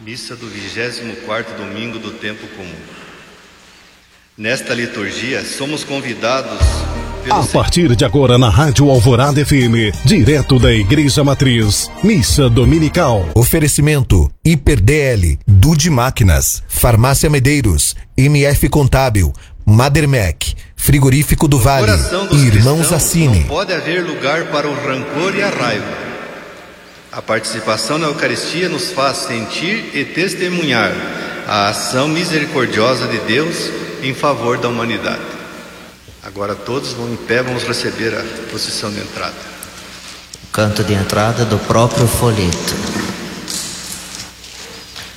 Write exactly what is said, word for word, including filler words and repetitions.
Missa do vigésimo quarto domingo do tempo comum. Nesta liturgia, somos convidados pelo A partir de agora na Rádio Alvorada F M, direto da Igreja Matriz, Missa Dominical. Oferecimento Hiper D L, Dude Máquinas, Farmácia Medeiros, M F Contábil, Madermec, Frigorífico do Vale, Irmãos Assine. Não pode haver lugar para o rancor e a raiva. A participação na Eucaristia nos faz sentir e testemunhar a ação misericordiosa de Deus em favor da humanidade. Agora todos vão em pé, vamos receber a procissão de entrada. Canto de entrada do próprio folheto.